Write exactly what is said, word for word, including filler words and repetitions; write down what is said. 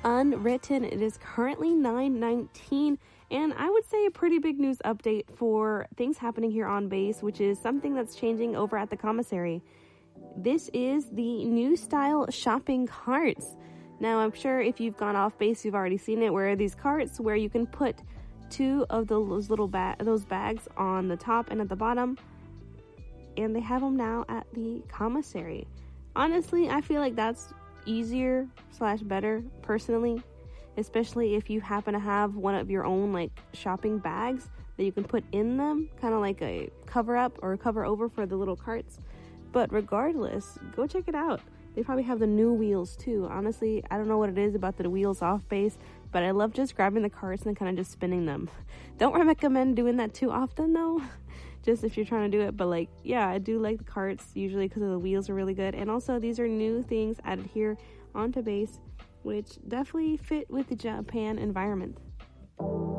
Unwritten. It is currently nine nineteen, and I would say a pretty big news update for things happening here on base, which is something that's changing over at the commissary. This is the new style shopping carts. Now, I'm sure if you've gone off base, you've already seen it, where these carts where you can put two of those little ba- those bags on the top and at the bottom, and they have them now at the commissary. Honestly, I feel like that's easier slash better personally, especially if you happen to have one of your own like shopping bags that you can put in them, kind of like a cover up or cover over for the little carts. But regardless, go check it out. They probably have the new wheels too. Honestly, I don't know what it is about the wheels off base, but I love just grabbing the carts and kind of just spinning them. Don't recommend doing that too often though, just if you're trying to do it. But like, yeah, I do like the carts usually because the wheels are really good. And also these are new things added here onto base, which definitely fit with the Japan environment.